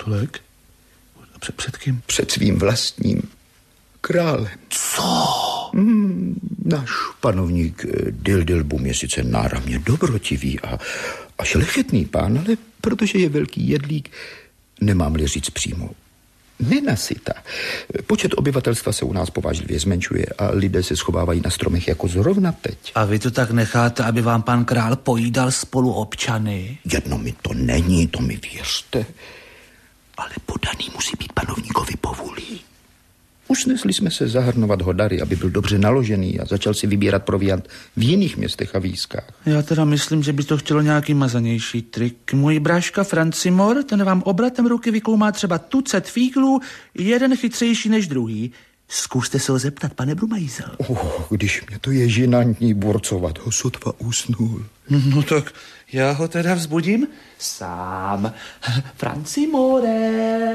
Útulek? Před kým? Před svým vlastním králem. Co? Náš panovník Dildilbum je sice náramně dobrotivý a šlechetný pán, ale protože je velký jedlík, nemám-li říct přímo, nenasyta. Počet obyvatelstva se u nás povážlivě zmenšuje a lidé se schovávají na stromech jako zrovna teď. A vy to tak necháte, aby vám pan král pojídal spoluobčany? Jedno mi to není, to mi věřte. Ale podaný musí být panovníkovi povůlí. Usnesli jsme se zahrnovat ho dary, aby byl dobře naložený a začal si vybírat proviant v jiných městech a výskách. Já teda myslím, že by to chtělo nějaký mazanější trik. Můj bráška Francimor, ten vám obratem ruky vykloumá třeba tucet fíglů, jeden chytřejší než druhý. Zkuste se ho zeptat, pane Brumajzel. Když mě to je žinantní burcovat, ho sotva usnul. No tak já ho teda vzbudím sám. Francimore.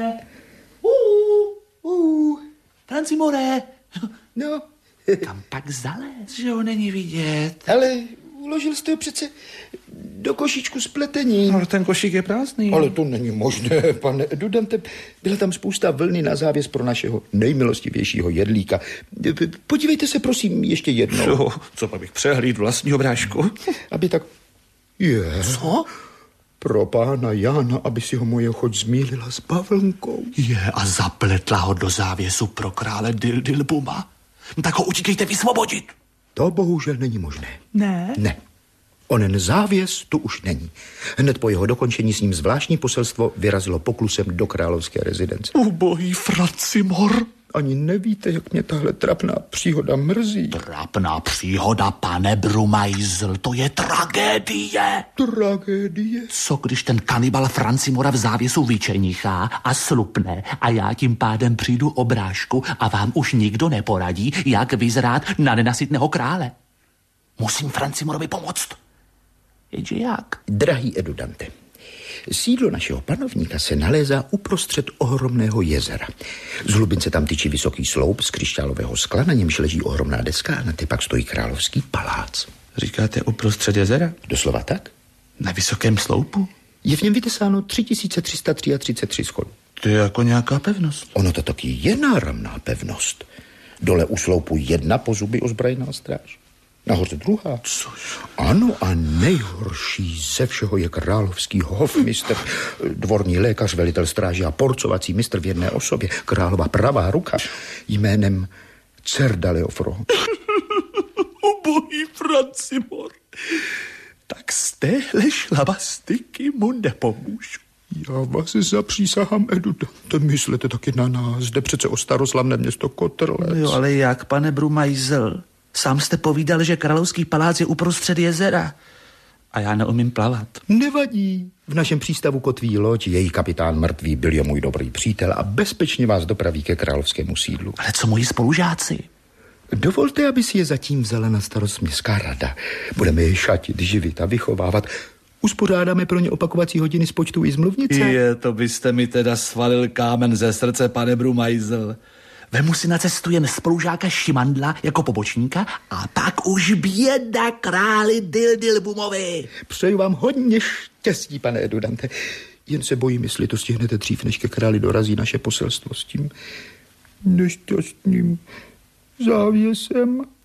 Francimore. No. Kam pak zalez, že ho není vidět? Ale uložil jste ho přece do košíčku s pletením. Ale ten košík je prázdný. Ale to není možné, pane Dudante. Byla tam spousta vlny na závěs pro našeho nejmilostivějšího jedlíka. Podívejte se, prosím, ještě jednou. Co bych přehlídl vlastního brášku? Aby tak... Co? Pro pána Jána, aby si ho moje choť zmýlila s bavlnkou. A zapletla ho do závěsu pro krále Dildilbuma. Tak ho utíkejte vysvobodit. To bohužel není možné. Ne? Ne. Onen závěs tu už není. Hned po jeho dokončení s ním zvláštní poselstvo vyrazilo poklusem do královské rezidence. Ubohý Francimor. Ani nevíte, jak mě tahle trapná příhoda mrzí. Trapná příhoda, pane Brumajzl, to je tragédie. Tragédie? Co když ten kanibal Francimora v závěsu vyčenichá a slupne a já tím pádem přijdu o brášku a vám už nikdo neporadí, jak vyzrát na nenasytného krále? Musím Francimorovi pomoct. Jenže jak? Drahý Edudante, sídlo našeho panovníka se nalézá uprostřed ohromného jezera. Z hlubince tam tyčí vysoký sloup z křišťálového skla, na němž leží ohromná deska a na té pak stojí královský palác. Říkáte uprostřed jezera? Doslova tak. Na vysokém sloupu? Je v něm vytesáno 3333 schodů. To je jako nějaká pevnost. Ono to taky je náramná pevnost. Dole u sloupu jedna po zuby ozbrojená stráž. Nahoře druhá. Což? Ano, a nejhorší ze všeho je královský hofmistr, dvorní lékař, velitel stráže a porcovací mistr v jedné osobě, králova pravá ruka, jménem Cerdaleofro. Ubohý Francimor, tak z téhle šlabastiky mu nepomůžu. Já vás zapřísahám, Edudante, myslete taky na nás, jde přece o staroslavné město Kotrlec. Jo, ale jak, pane Brumajzel? Sám jste povídal, že královský palác je uprostřed jezera. A já neumím plavat. Nevadí. V našem přístavu kotví loď, její kapitán mrtvý byl je můj dobrý přítel a bezpečně vás dopraví ke královskému sídlu. Ale co moji spolužáci? Dovolte, aby si je zatím vzala na starost městská rada. Budeme je šatit, živit a vychovávat. Uspořádáme pro ně opakovací hodiny z počtu i zmluvnice. To byste mi teda svalil kámen ze srdce, pane Brumajzel. Vemu si na cestu jen spolužáka Šimandla jako pobočníka a pak už běda králi Dildilbumovi. Přeju vám hodně štěstí, pane Edudante. Jen se bojím, jestli to stihnete dřív, než ke králi dorazí naše poselstvo s tím nešťastným závěsem.